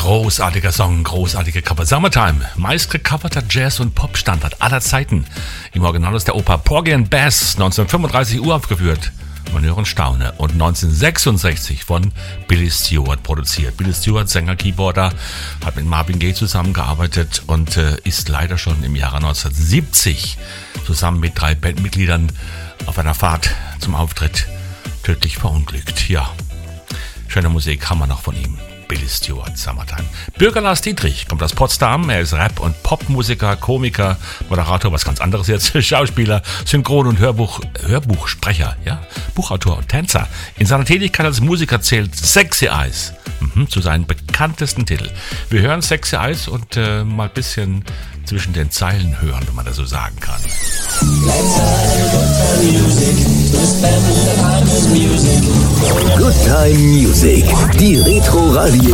Großartiger Song, großartige Cover. Summertime, meistgecoverter Jazz- und Pop-Standard aller Zeiten. Im Original aus der Oper Porgy and Bess, 1935 uraufgeführt. Man höre und staune. Und 1966 von Billy Stewart produziert. Billy Stewart, Sänger, Keyboarder, hat mit Marvin Gaye zusammengearbeitet und ist leider schon im Jahre 1970 zusammen mit 3 Bandmitgliedern auf einer Fahrt zum Auftritt tödlich verunglückt. Ja, schöne Musik haben wir noch von ihm. Billy Stewart, Summertime. Bürger Lars Dietrich kommt aus Potsdam. Er ist Rap- und Popmusiker, Komiker, Moderator, was ganz anderes jetzt, Schauspieler, Synchron- und Hörbuchsprecher, ja, Buchautor und Tänzer. In seiner Tätigkeit als Musiker zählt Sexy Eyes zu seinen bekanntesten Titeln. Wir hören Sexy Eyes und mal ein bisschen zwischen den Zeilen hören, wenn man das so sagen kann. Good Time Music, die Retro Radio